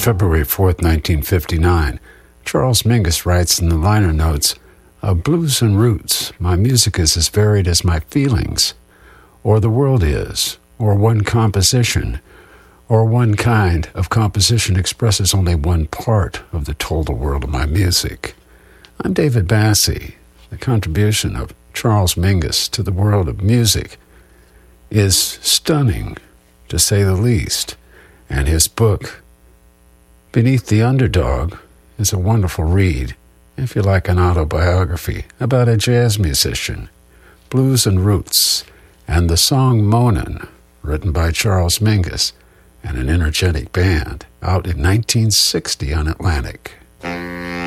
February 4th, 1959, Charles Mingus writes in the liner notes, "Of blues and roots, my music is as varied as my feelings, or the world is, or one composition, or one kind of composition expresses only one part of the total world of my music." I'm David Bassie. The contribution of Charles Mingus to the world of music is stunning, to say the least, and his book, Beneath the Underdog, is a wonderful read if you like an autobiography about a jazz musician, blues and roots, and the song Moanin', written by Charles Mingus and an energetic band, out in 1960 on Atlantic.